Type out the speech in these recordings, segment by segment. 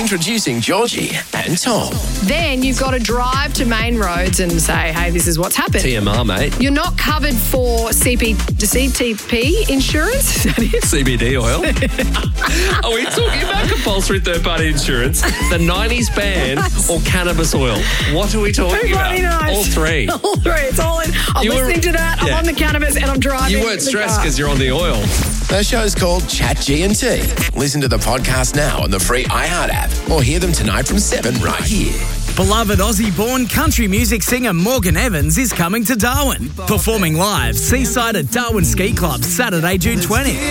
Introducing Georgie and Tom. Then you've got to drive to Main Roads and say, hey, this is what's happened. TMR, mate. You're not covered for CTP insurance? Is that it? CBD oil. Are we talking about compulsory third-party insurance, the 90s ban, or cannabis oil? What are we talking about? Everybody knows. All three. All three. It's all in. I'm listening to that. Yeah. I'm on the cannabis and I'm driving. You weren't stressed because you're on the oil. The show's called Chat G&T. Listen to the podcast now on the free iHeart app or hear them tonight from 7 right here. Beloved Aussie-born country music singer Morgan Evans is coming to Darwin, performing live seaside at Darwin Ski Club Saturday, June 20th.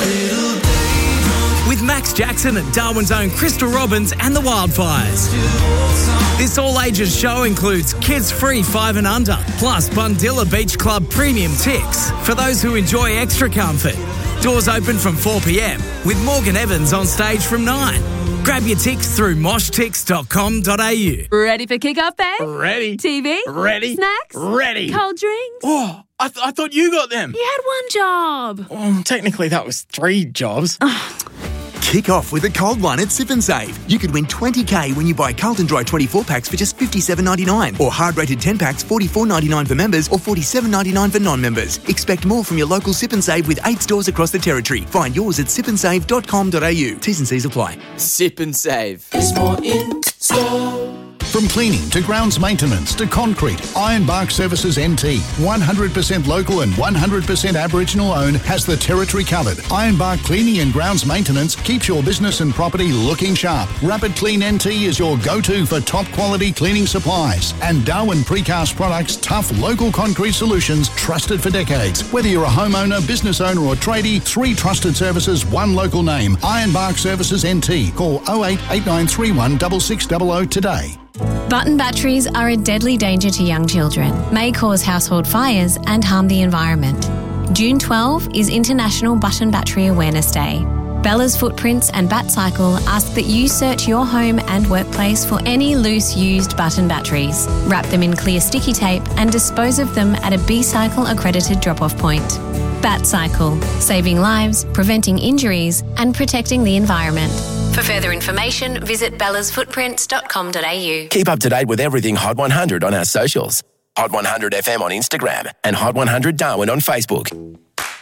With Max Jackson at Darwin's own Crystal Robbins and the Wildfires. This all-ages show includes kids free 5 and under, plus Bundilla Beach Club premium ticks for those who enjoy extra comfort. Doors open from 4 p.m, with Morgan Evans on stage from 9. Grab your ticks through moshtix.com.au. Ready for kick-off, babe? Ready. TV? Ready. Snacks? Ready. Cold drinks? Oh, I thought you got them. You had one job. Technically, that was 3 jobs. Kick off with a cold one at Sip and Save. You could win $20,000 when you buy Carlton Dry 24 packs for just $57.99, or hard rated 10 packs $44.99 for members or $47.99 for non-members. Expect more from your local Sip and Save with 8 stores across the territory. Find yours at sipandsave.com.au. T's and C's apply. Sip and Save. There's more in store. From cleaning to grounds maintenance to concrete, Ironbark Services NT, 100% local and 100% Aboriginal owned, has the territory covered. Ironbark Cleaning and Grounds Maintenance keeps your business and property looking sharp. Rapid Clean NT is your go-to for top quality cleaning supplies. And Darwin Precast Products, tough local concrete solutions trusted for decades. Whether you're a homeowner, business owner or tradie, 3 trusted services, 1 local name. Ironbark Services NT. Call 08 8931 6600 today. Button batteries are a deadly danger to young children, may cause household fires and harm the environment. June 12 is International Button Battery Awareness Day. Bella's Footprints and BatCycle ask that you search your home and workplace for any loose used button batteries, wrap them in clear sticky tape and dispose of them at a B-Cycle accredited drop-off point. BatCycle, saving lives, preventing injuries and protecting the environment. For further information, visit bellasfootprints.com.au. Keep up to date with everything Hot 100 on our socials. Hot 100 FM on Instagram and Hot 100 Darwin on Facebook.